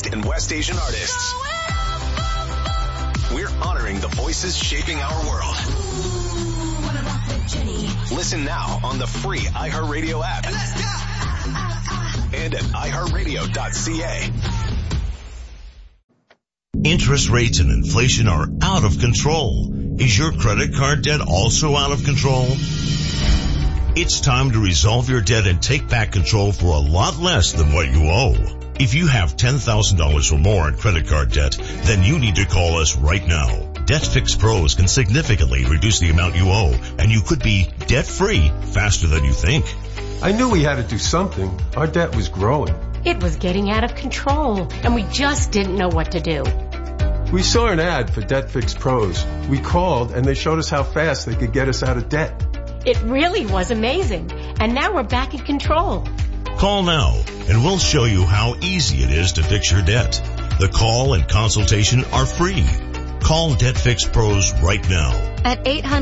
East and West Asian artists. We're honoring the voices shaping our world. Listen now on the free iHeartRadio app and at iHeartRadio.ca. Interest rates and inflation are out of control. Is your credit card debt also out of control? It's time to resolve your debt and take back control for a lot less than what you owe. If you have $10,000 or more in credit card debt, then you need to call us right now. Debt Fix Pros can significantly reduce the amount you owe, and you could be debt-free faster than you think. I knew we had to do something. Our debt was growing. It was getting out of control, and we just didn't know what to do. We saw an ad for Debt Fix Pros. We called, and they showed us how fast they could get us out of debt. It really was amazing, and now we're back in control. Call now, and we'll show you how easy it is to fix your debt. The call and consultation are free. Call Debt Fix Pros right now. At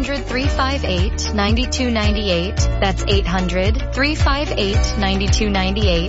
800-358-9298. That's 800-358-9298.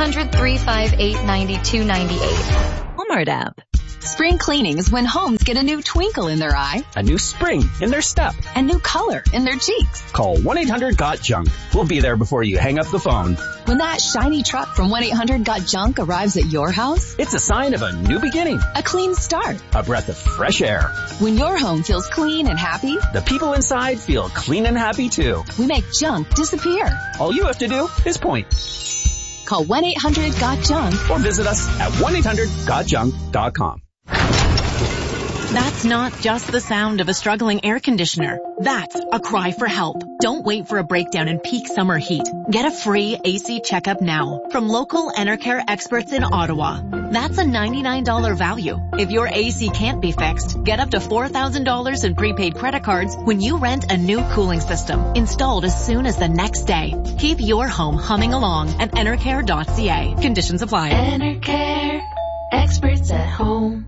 800-358-9298. Walmart app. Spring cleaning is when homes get a new twinkle in their eye, a new spring in their step, a new color in their cheeks. Call 1-800-GOT-JUNK. We'll be there before you hang up the phone. When that shiny truck from 1-800-GOT-JUNK arrives at your house, it's a sign of a new beginning, a clean start, a breath of fresh air. When your home feels clean and happy, the people inside feel clean and happy too. We make junk disappear. All you have to do is point. Call 1-800-GOT-JUNK or visit us at 1-800-GOT-JUNK.com. That's not just the sound of a struggling air conditioner. That's a cry for help. Don't wait for a breakdown in peak summer heat. Get a free AC checkup now from local Enercare experts in Ottawa. That's a $99 value. If your AC can't be fixed, get up to $4,000 in prepaid credit cards when you rent a new cooling system installed as soon as the next day. Keep your home humming along at Enercare.ca. Conditions apply. Enercare, experts at home.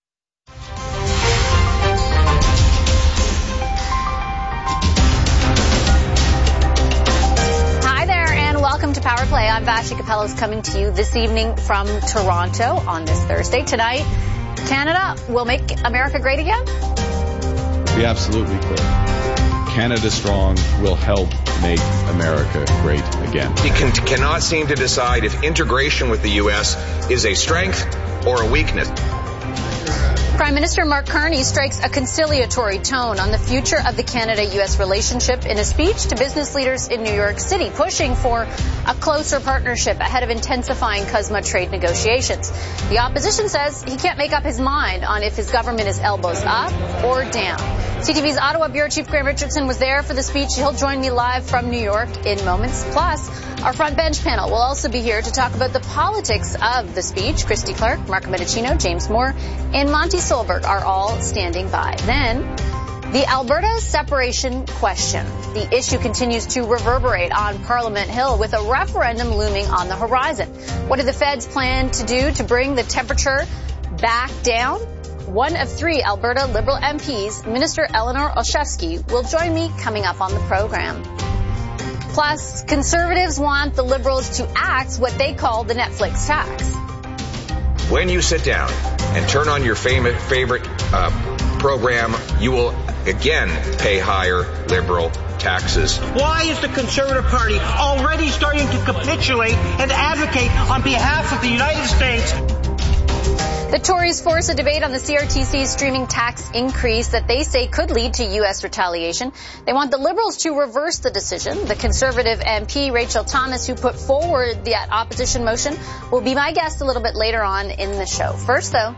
Welcome to Power Play. I'm Vashi Capellos coming to you this evening from Toronto on this Thursday. Tonight, Canada will make America great again? Be absolutely clear. Canada Strong will help make America great again. He cannot seem to decide if integration with the U.S. is a strength or a weakness. Prime Minister Mark Carney strikes a conciliatory tone on the future of the Canada-U.S. relationship in a speech to business leaders in New York City, pushing for a closer partnership ahead of intensifying CUSMA trade negotiations. The opposition says he can't make up his mind on if his government is elbows up or down. CTV's Ottawa Bureau Chief Graham Richardson was there for the speech. He'll join me live from New York in moments. Plus, our front bench panel will also be here to talk about the politics of the speech. Christy Clark, Marco Medicino, James Moore, and Monty Solberg are all standing by. Then, the Alberta separation question. The issue continues to reverberate on Parliament Hill with a referendum looming on the horizon. What do the feds plan to do to bring the temperature back down? One of three Alberta Liberal MPs, Minister Eleanor Olszewski, will join me coming up on the program. Plus, Conservatives want the Liberals to axe what they call the Netflix tax. When you sit down and turn on your favorite program, you will again pay higher Liberal taxes. Why is the Conservative Party already starting to capitulate and advocate on behalf of the United States? The Tories force a debate on the CRTC's streaming tax increase that they say could lead to U.S. retaliation. They want the Liberals to reverse the decision. The Conservative MP, Rachel Thomas, who put forward the opposition motion, will be my guest a little bit later on in the show. First, though,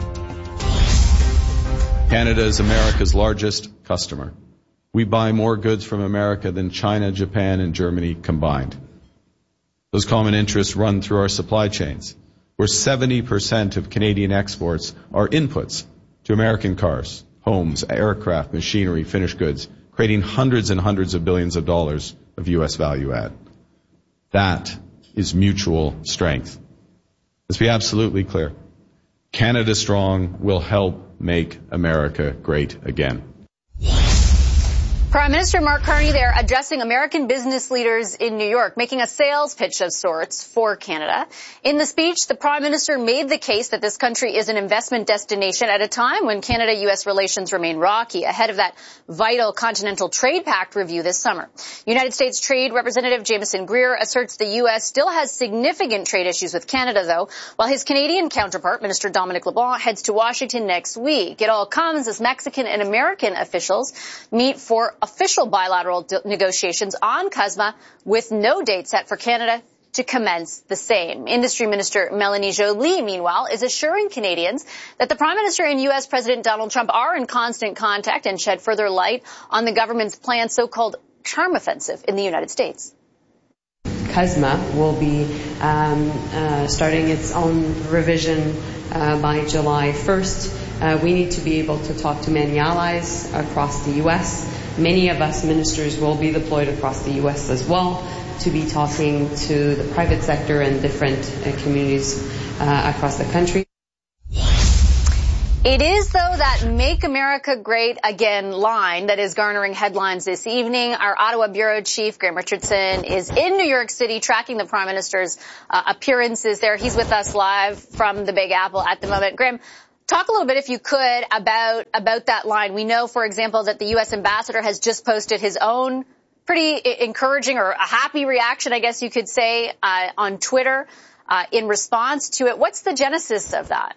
Canada is America's largest customer. We buy more goods from America than China, Japan, and Germany combined. Those common interests run through our supply chains, where 70% of Canadian exports are inputs to American cars, homes, aircraft, machinery, finished goods, creating hundreds and hundreds of billions of dollars of U.S. value add. That is mutual strength. Let's be absolutely clear. Canada Strong will help make America great again. Prime Minister Mark Carney there addressing American business leaders in New York, making a sales pitch of sorts for Canada. In the speech, the Prime Minister made the case that this country is an investment destination at a time when Canada-U.S. relations remain rocky, ahead of that vital Continental Trade Pact review this summer. United States Trade Representative Jameson Greer asserts the U.S. still has significant trade issues with Canada, though, while his Canadian counterpart, Minister Dominic LeBlanc, heads to Washington next week. It all comes as Mexican and American officials meet for official bilateral negotiations on CUSMA with no date set for Canada to commence the same. Industry Minister Melanie Joly, meanwhile, is assuring Canadians that the Prime Minister and U.S. President Donald Trump are in constant contact and shed further light on the government's planned so-called charm offensive in the United States. CUSMA will be starting its own revision by July 1st. We need to be able to talk to many allies across the U.S. Many of us ministers will be deployed across the U.S. as well to be talking to the private sector and different communities across the country. It is, though, that Make America Great Again line that is garnering headlines this evening. Our Ottawa Bureau Chief, Graham Richardson, is in New York City tracking the Prime Minister's appearances there. He's with us live from the Big Apple at the moment. Graham, talk a little bit, if you could, about that line. We know, for example, that the U.S. ambassador has just posted his own pretty encouraging or a happy reaction, I guess you could say, on Twitter in response to it. What's the genesis of that?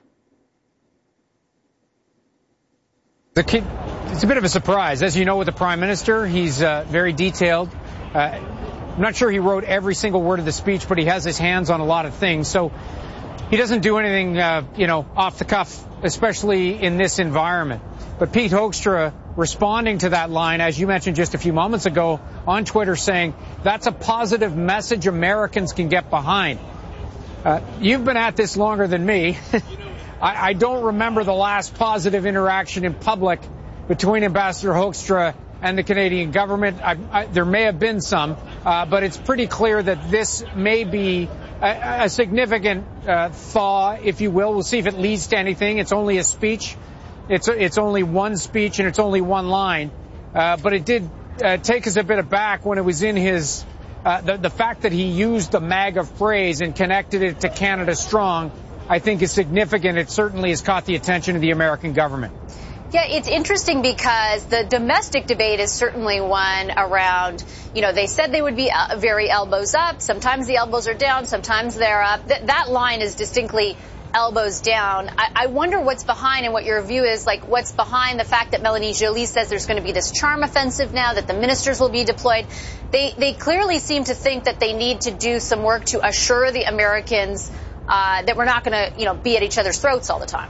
It's a bit of a surprise. As you know, with the Prime Minister, he's very detailed. I'm not sure he wrote every single word of the speech, but he has his hands on a lot of things. So he doesn't do anything, off the cuff, especially in this environment. But Pete Hoekstra responding to that line, as you mentioned just a few moments ago, on Twitter saying, that's a positive message Americans can get behind. You've been at this longer than me. I don't remember the last positive interaction in public between Ambassador Hoekstra and the Canadian government. There may have been some, but it's pretty clear that this may be a significant thaw, if you will. We'll see if it leads to anything. It's only a speech. It's only one speech and it's only one line. But it did take us a bit aback when it was in his the fact that he used the MAGA phrase and connected it to Canada Strong, I think is significant. It certainly has caught the attention of the American government. Yeah, it's interesting because the domestic debate is certainly one around, they said they would be very elbows up. Sometimes the elbows are down, sometimes they're up. That line is distinctly elbows down. I wonder what's behind and what your view is, what's behind the fact that Melanie Joly says there's going to be this charm offensive now, that the ministers will be deployed. They clearly seem to think that they need to do some work to assure the Americans that we're not going to, be at each other's throats all the time.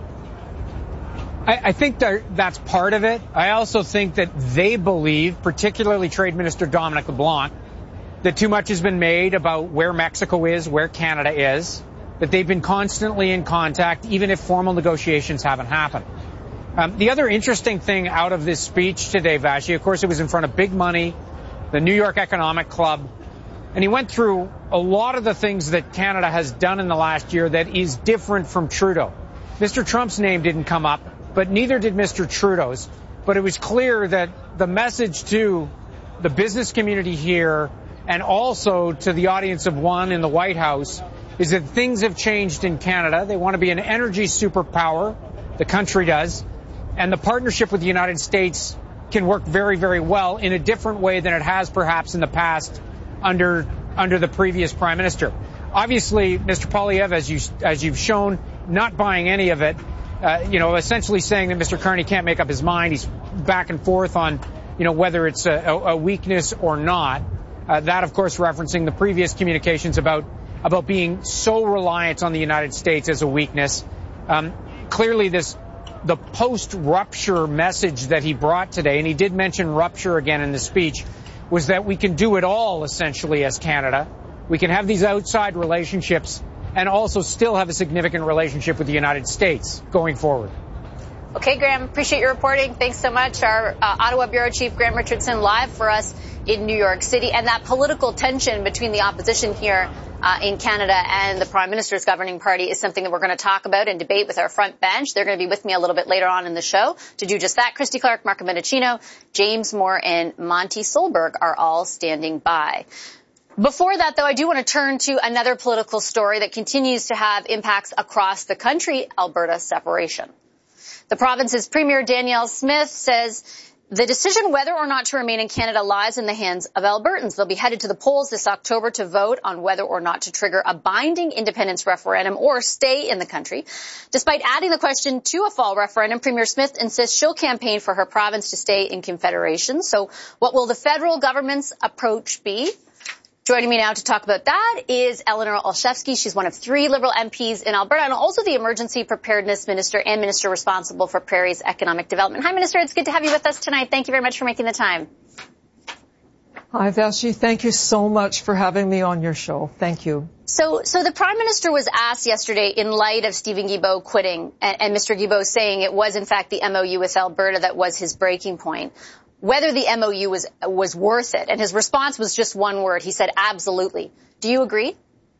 I think that's part of it. I also think that they believe, particularly Trade Minister Dominic LeBlanc, that too much has been made about where Mexico is, where Canada is, that they've been constantly in contact, even if formal negotiations haven't happened. The other interesting thing out of this speech today, Vashi, of course, it was in front of big money, the New York Economic Club, and he went through a lot of the things that Canada has done in the last year that is different from Trudeau. Mr. Trump's name didn't come up, but neither did Mr. Trudeau's. But it was clear that the message to the business community here and also to the audience of one in the White House is that things have changed in Canada. They want to be an energy superpower. The country does. And the partnership with the United States can work very, very well in a different way than it has perhaps in the past under the previous Prime Minister. Obviously, Mr. Poilievre, as you've shown, not buying any of it, essentially saying that Mr. Carney can't make up his mind. He's back and forth on, whether it's a weakness or not. That, of course, referencing the previous communications about being so reliant on the United States as a weakness. Clearly, the post-rupture message that he brought today, and he did mention rupture again in the speech, was that we can do it all, essentially, as Canada. We can have these outside relationships and also still have a significant relationship with the United States going forward. Okay, Graham, appreciate your reporting. Thanks so much. Our Ottawa Bureau Chief, Graham Richardson, live for us in New York City. And that political tension between the opposition here in Canada and the Prime Minister's governing party is something that we're going to talk about and debate with our front bench. They're going to be with me a little bit later on in the show to do just that. Christy Clark, Marco Mendicino, James Moore, and Monty Solberg are all standing by. Before that, though, I do want to turn to another political story that continues to have impacts across the country, Alberta separation. The province's Premier Danielle Smith says the decision whether or not to remain in Canada lies in the hands of Albertans. They'll be headed to the polls this October to vote on whether or not to trigger a binding independence referendum or stay in the country. Despite adding the question to a fall referendum, Premier Smith insists she'll campaign for her province to stay in Confederation. So what will the federal government's approach be? Joining me now to talk about that is Eleanor Olszewski. She's one of 3 Liberal MPs in Alberta and also the Emergency Preparedness Minister and Minister responsible for Prairie's economic development. Hi, Minister. It's good to have you with us tonight. Thank you very much for making the time. Hi, Vashi. Thank you so much for having me on your show. Thank you. So the Prime Minister was asked yesterday in light of Stephen Guilbeault quitting and Mr. Guilbeault saying it was, in fact, the MOU with Alberta that was his breaking point, whether the MOU was worth it. And his response was just one word. He said, absolutely. Do you agree?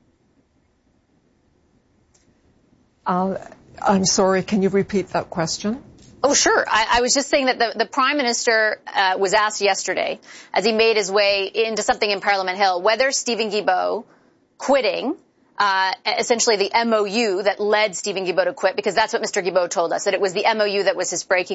I'm sorry. Can you repeat that question? Oh, sure. I was just saying that the Prime Minister was asked yesterday, as he made his way into something in Parliament Hill, whether Stephen Guilbeault quitting, essentially the MOU that led Stephen Guilbeault to quit, because that's what Mr. Guilbeault told us, that it was the MOU that was his breaking